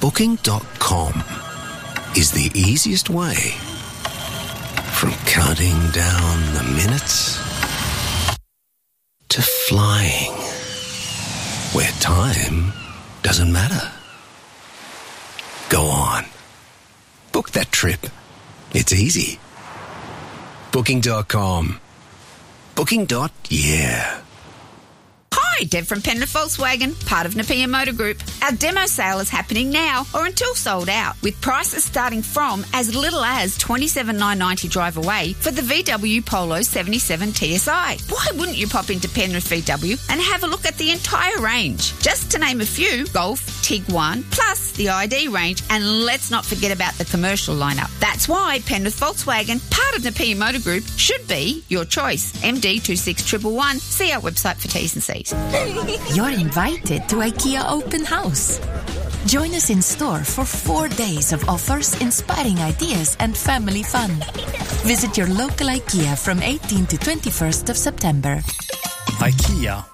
Booking.com is the easiest way. From counting down the minutes to flying, where time doesn't matter. Go on. Book that trip. It's easy. Booking.com. Booking.yeah. Hi, Deb from Penrith Volkswagen, part of Nepean Motor Group. Our demo sale is happening now or until sold out, with prices starting from as little as $27,990 drive away for the VW Polo 77 TSI. Why wouldn't you pop into Penrith VW and have a look at the entire range? Just to name a few, Golf, Tiguan, plus the ID range, and let's not forget about the commercial lineup. That's why Penrith Volkswagen, part of Nepean Motor Group, should be your choice. MD 26111. See our website for T's and C's. You're invited to IKEA Open House. Join us in store for 4 days of offers, inspiring ideas and family fun. Visit your local IKEA from 18 to 21st of September. IKEA.